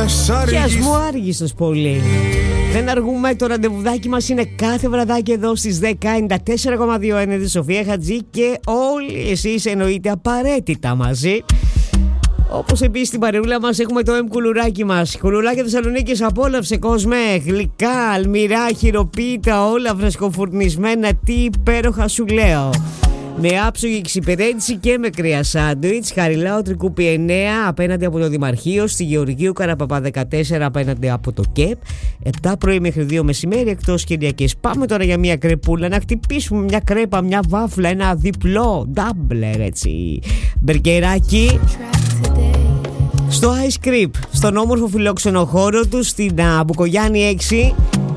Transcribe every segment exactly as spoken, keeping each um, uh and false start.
Και ας μου άργησες πολύ. Δεν αργούμε, το ραντεβουδάκι μας είναι κάθε βραδάκι εδώ στις δέκα, ενενήντα τέσσερα κόμμα δύο είναι τη Σοφία Χατζή και όλοι εσείς εννοείται απαραίτητα μαζί. Όπως επίσης στην παρεούλα μας έχουμε το εμ κουλουράκι μας. Κουλουράκια Θεσσαλονίκης, απόλαυσε κόσμε. Γλυκά, αλμυρά, χειροποίητα, όλα φρεσκοφουρνισμένα. Τι υπέροχα σου λέω. Με άψογη εξυπηρέτηση και με κρύα σάντουιτς. Χαριλάου Τρικούπη εννέα απέναντι από το Δημαρχείο. Στη Γεωργίου Καραπαπά δεκατέσσερα απέναντι από το ΚΕΠ. επτά πρωί μέχρι δύο μεσημέρι εκτός Κυριακής. Πάμε τώρα για μια κρεπούλα. Να χτυπήσουμε μια κρέπα, μια βάφλα, ένα διπλό ντάμπλερ έτσι. Μπεργκεράκι. Στο Ice Creep, στον όμορφο φιλόξενο χώρο του στην Μπουκογιάννη έξι.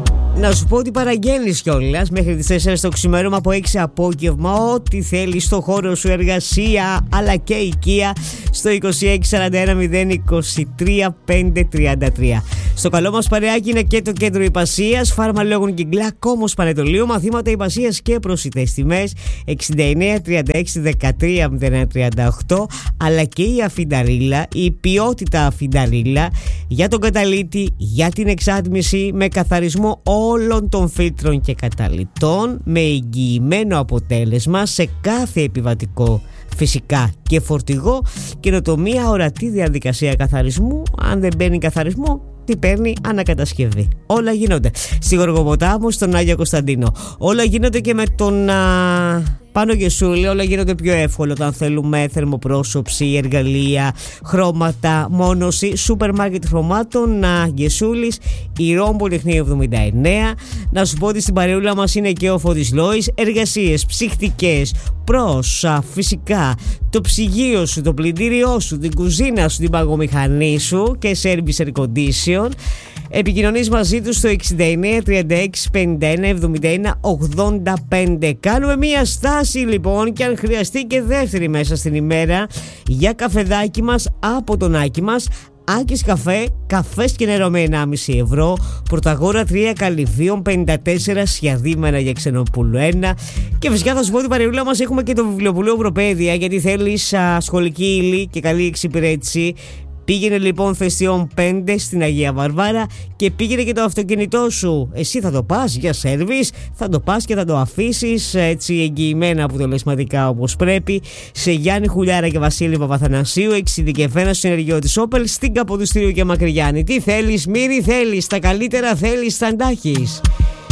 Να σου πω ότι παραγγέλνεις κιόλας μέχρι τις τέσσερις το ξημέρωμα από έξι απόγευμα. Ό,τι θέλεις στο χώρο σου, εργασία αλλά και οικία στο είκοσι έξι σαράντα ένα μηδέν είκοσι τρία πεντακόσια τριάντα τρία. Στο καλό μας παρεάκι είναι και το κέντρο Ιππασίας, φάρμα λόγων Κυγκλά, Κόμος Πανετολίου, μαθήματα Ιππασίας και προσιτές τιμές εξήντα εννέα τριάντα έξι δεκατρία μηδέν ένα τριάντα οκτώ, αλλά και η αφινταρίλα, η ποιότητα αφινταρίλα για τον καταλήτη, για την εξάτμιση με καθαρισμό όλων των φίλτρων και καταλυτών με εγγυημένο αποτέλεσμα σε κάθε επιβατικό φυσικά και φορτηγό. Καινοτομία, ορατή διαδικασία καθαρισμού. Αν δεν μπαίνει καθαρισμό, τι παίρνει? Ανακατασκευή. Όλα γίνονται στη Γοργοποτάμο, στον Άγιο Κωνσταντίνο. Όλα γίνονται και με τον α... Πάνο Γεσούλη. Όλα γίνονται πιο εύκολο όταν θέλουμε θερμοπρόσωψη, εργαλεία, χρώματα, μόνωση. Σούπερ μάρκετ χρωμάτων Γεσούλης, η Ρόμπο Λιχνίου εβδομήντα εννέα. Να σου πω ότι στην παρεούλα μας είναι και ο Φώτης Λόης. Εργασίες ψυχτικές, προς φυσικά το ψυγείο σου, το πλυντήριό σου, την κουζίνα σου, την παγομηχανή σου και service air condition. Επικοινωνείς μαζί τους στο εξήντα εννέα τριάντα έξι πενήντα ένα εβδομήντα ένα ογδόντα πέντε. Κάνουμε μία στάση λοιπόν και αν χρειαστεί και δεύτερη μέσα στην ημέρα για καφεδάκι μας από τον Άκη μας. Άκης Καφέ, καφές και νερό με ενάμιση ευρώ. Πρωταγόρα τρία Καλυβίων πενήντα τέσσερα, Σιαδήμενα για Ξενοπούλου ένα. Και φυσικά θα σου πω ότι παρεούλα μας έχουμε και το βιβλιοπωλείο Ευρωπαίδεια, γιατί θέλεις α, σχολική ύλη και καλή εξυπηρέτηση. Πήγαινε λοιπόν Φεστιών πέντε στην Αγία Βαρβάρα και πήγαινε και το αυτοκίνητό σου. Εσύ θα το πας για σέρβις, θα το πας και θα το αφήσεις έτσι εγγυημένα αποτελεσματικά όπως πρέπει. Σε Γιάννη Χουλιάρα και Βασίλη Παπαθανασίου, εξειδικευμένο συνεργειώτης Όπελ στην Καποδιστρίου και Μακρυγιάννη. Τι θέλεις, Μύρη, θέλεις, τα καλύτερα θέλεις, θα αντάχεις.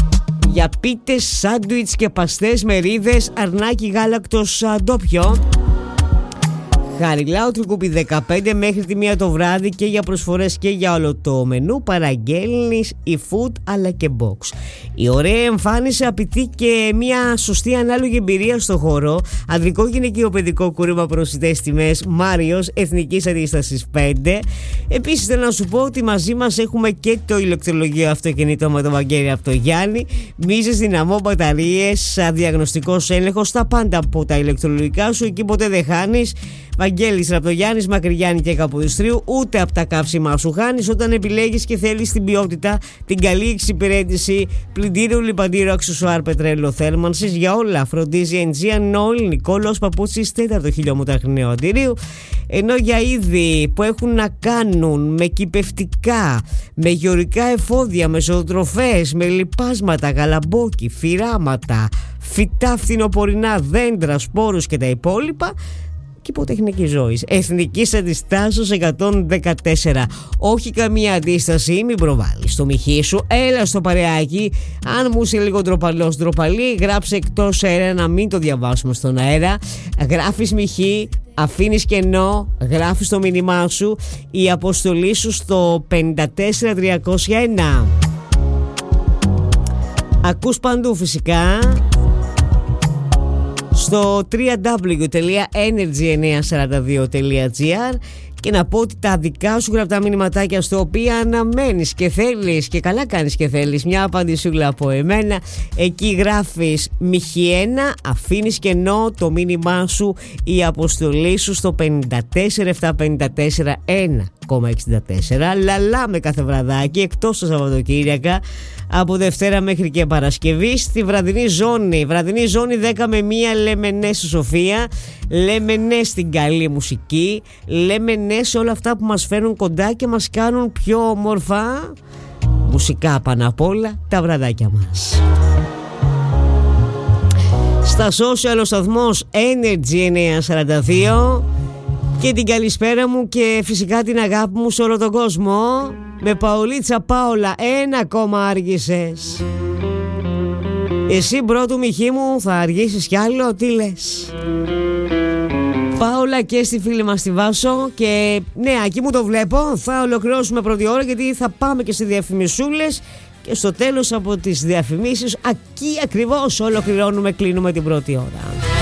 Για πίτες, σάντουιτς και παστές, μερίδες, αρνάκι γάλακτος ντόπιο. Χαριλάου Τρικούπη δεκαπέντε μέχρι τη μία το βράδυ και για προσφορές και για όλο το μενού παραγγέλνεις e-food αλλά και box. Η ωραία εμφάνιση απαιτεί και μια σωστή ανάλογη εμπειρία στο χώρο. Ανδρικό γυναικείο παιδικό κούρεμα προσιτές τιμές Μάριος Εθνικής Αντίστασης πέντε. Επίσης θέλω να σου πω ότι μαζί μας έχουμε και το ηλεκτρολογείο αυτοκινήτων με τον Βαγγέλη από το Γιάννη. Μίζες, δυναμό, μπαταρίες, διαγνωστικός έλεγχος, τα πάντα από τα ηλεκτρολογικά σου, εκεί ποτέ δεν χάνεις. Βαγγέλης Ραπτογιάννης, Μακρυγιάννη και Καποδιστρίου, ούτε από τα καύσιμα σου χάνεις όταν επιλέγεις και θέλεις την ποιότητα, την καλή εξυπηρέτηση. Πλυντήριο, λιπαντήριο, αξεσουάρ, πετρέλαιο, θέρμανσης, για όλα φροντίζει Ενζία Νόλ Νικόλαος Παπούτσης, τέταρτο χιλιόμετρο Αχρηναίου Αντιρίου. Ενώ για είδη που έχουν να κάνουν με κυπευτικά, με γεωρικά εφόδια, με ζωοτροφές, με λιπάσματα, γαλαμπόκι, φυράματα, φυτά φθινοπορεινά, δέντρα, σπόρους και τα υπόλοιπα, Υποτεχνική ζωή. Εθνικής Αντιστάσεως εκατόν δεκατέσσερα. Όχι καμία αντίσταση, μην προβάλλεις το μυχί σου. Έλα στο παρεάκι. Αν μου είσαι λίγο ντροπαλός, ντροπαλή, γράψε εκτός αέρα να μην το διαβάσουμε στον αέρα. Γράφεις μυχί, αφήνεις κενό, γράφεις το μήνυμά σου, η αποστολή σου στο πέντε τέσσερα τρία μηδέν ένα. Ακούς παντού φυσικά στο double-u double-u double-u τελεία energy εννιακόσια σαράντα δύο τελεία gr και να πω ότι τα δικά σου γραπτά μηνυματάκια στο οποία αναμένεις και θέλεις και καλά κάνεις και θέλεις μια απαντησούλα από εμένα, εκεί γράφεις μιχι ένα, αφήνεις κενό το μήνυμά σου, η αποστολή σου στο πέντε τέσσερα επτά πέντε τέσσερα ένα κόμμα εξήντα τέσσερα. Λαλάμε κάθε βραδάκι εκτός τα Σαββατοκύριακα από Δευτέρα μέχρι και Παρασκευή στη βραδινή ζώνη. Βραδινή ζώνη δέκα με μία, λέμε ναι στη Σοφία, λέμε ναι στην καλή μουσική, λέμε ναι ναι σε όλα αυτά που μας φέρνουν κοντά και μας κάνουν πιο όμορφα. Μουσικά πάνω απ' όλα τα βραδάκια μας. Στα social ο σταθμός Energy εννιακόσια σαράντα δύο. Και την καλησπέρα μου και φυσικά την αγάπη μου σε όλο τον κόσμο. Με Παολίτσα Πάολα, ένα ακόμα άργησες. Εσύ πρώτου μιχή μου θα αργήσεις κι άλλο, τι λες? Πάολα και στη φίλη μας τη Βάσο. Και ναι, εκεί μου το βλέπω. Θα ολοκληρώσουμε πρώτη ώρα γιατί θα πάμε και σε διαφημισούλες. Και στο τέλος από τις διαφημίσεις, εκεί ακριβώς ολοκληρώνουμε, κλείνουμε την πρώτη ώρα.